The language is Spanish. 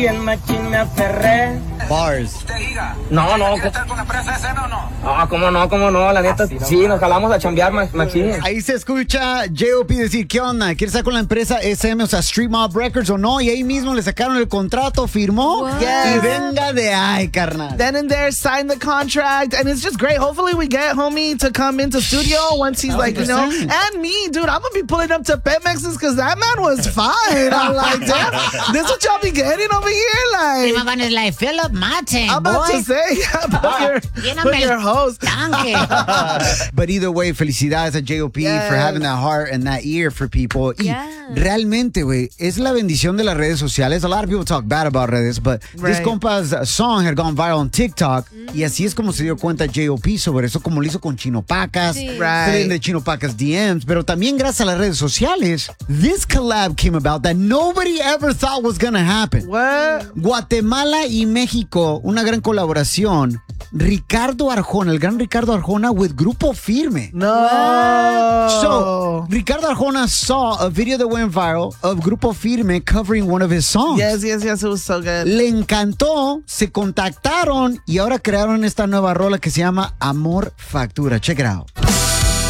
Bien machín me aferré. Bars. No, no. ¿Estás con la empresa SM o no? Ah, cómo no, la neta. Sí, nos jalamos a chambear, machín. Ahí se escucha J.O.P. decir, ¿qué onda? ¿Quieres estar con la empresa SM, o sea, Street Mob Records o no? Y ahí mismo le sacaron el contrato, firmó y venga de ahí, carnal. Then and there, signed the contract, and it's just great. Hopefully we get homie to come into studio once he's like, you know, and me, dude, I'm gonna be pulling up to Pemex's because that man was fine. I'm like, damn, this what y'all be getting over here? Like, Prima Van is like, fill up my tank, I'm about boy. to say, put your host. Tanque. But either way, felicidades a J.O.P. for having that heart and that ear for people. Y realmente, güey, es la bendición de las redes sociales. A lot of people talk bad about redes, but this compa's song had gone viral on TikTok. Y así es como se dio cuenta J.O.P. sobre eso, como lo hizo con Chino Pacas. Saliendo de Chino Pacas DMs. Pero también gracias a las redes sociales, this collab came about that nobody ever thought was gonna happen. What? Guatemala y México, una gran colaboración. Ricardo Arjona, el gran Ricardo Arjona with Grupo Firme. No. So, Ricardo Arjona saw a video that went viral of Grupo Firme covering one of his songs. Yes, it was so good. Le encantó, se contactaron y ahora crearon esta nueva rola que se llama Amor Factura. Check it out.